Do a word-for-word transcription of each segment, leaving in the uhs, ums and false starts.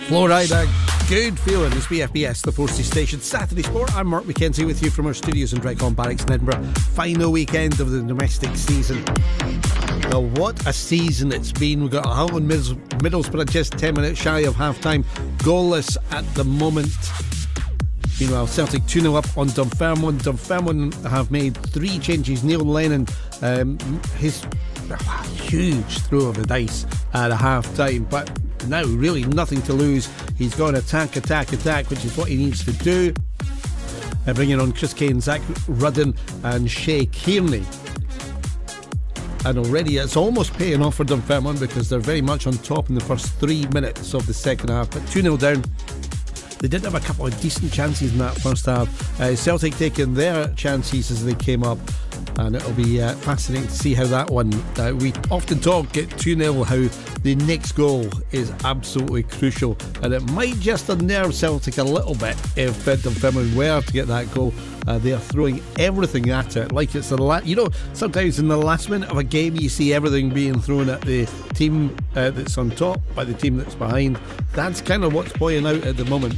Florida, good feeling. It's B F B S, the Forty Station Saturday Sport. I'm Mark McKenzie with you from our studios in Draycott Barracks in Edinburgh. Final weekend of the domestic season. Now, what a season it's been. We've got Hamilton Middlesbrough just ten minutes shy of half time, goalless at the moment. Meanwhile, Celtic two nil up on Dunfermline. Dunfermline have made three changes. Neil Lennon, um, his uh, huge throw of the dice at a half time, but now really nothing to lose. He's gone attack, attack, attack, which is what he needs to do. Uh, bringing on Chris Kane, Zach Rudden and Shea Kearney. And already it's almost paying off for Dunfermline because they're very much on top in the first three minutes of the second half. But two nil down. They did have a couple of decent chances in that first half. Uh, Celtic taking their chances as they came up, and it'll be uh, fascinating to see how that one. Uh, we often talk at two nil how the next goal is absolutely crucial, and it might just unnerve Celtic a little bit if uh, Dunfermline were to get that goal. Uh, they are throwing everything at it, like it's the la- you know, sometimes in the last minute of a game you see everything being thrown at the team uh, that's on top by the team that's behind. That's kind of what's playing out at the moment,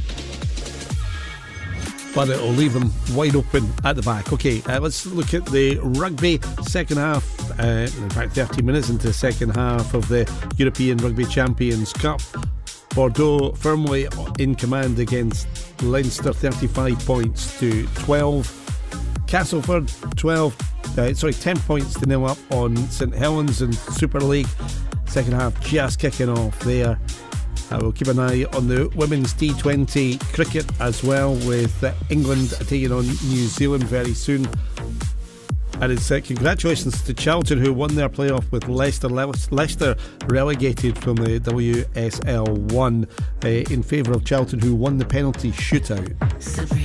but it'll leave them wide open at the back. Okay, uh, let's look at the rugby second half. Uh, in fact, thirty minutes into the second half of the European Rugby Champions Cup. Bordeaux firmly in command against Leinster, thirty-five points to twelve. Castleford twelve, uh, sorry, ten points to nil up on St Helens in Super League. Second half just kicking off there. Uh, we'll keep an eye on the women's T twenty cricket as well, with uh, England taking on New Zealand very soon. And it's uh, congratulations to Charlton, who won their playoff with Leicester. Le- Leicester relegated from the W S L one uh, in favour of Charlton, who won the penalty shootout.